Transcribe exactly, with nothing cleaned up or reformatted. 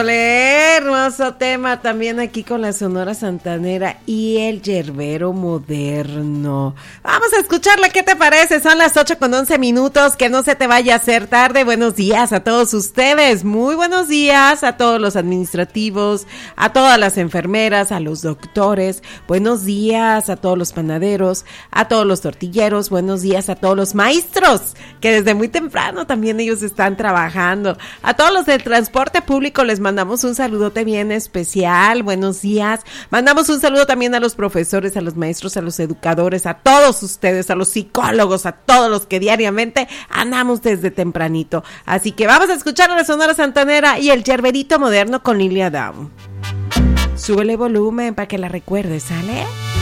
Hermoso tema también aquí con la Sonora Santanera y el yerbero moderno. Vamos a escucharla, ¿qué te parece? Son las ocho con once minutos, que no se te vaya a hacer tarde. Buenos días a todos ustedes, muy buenos días a todos los administrativos, a todas las enfermeras, a los doctores, buenos días a todos los panaderos, a todos los tortilleros, buenos días a todos los maestros, que desde muy temprano también ellos están trabajando, a todos los del transporte público les mandamos un saludote bien especial, buenos días. Mandamos un saludo también a los profesores, a los maestros, a los educadores, a todos ustedes, a los psicólogos, a todos los que diariamente andamos desde tempranito. Así que vamos a escuchar a la Sonora Santanera y el yerberito moderno con Lilia Down. Súbele volumen para que la recuerdes, ¿sale?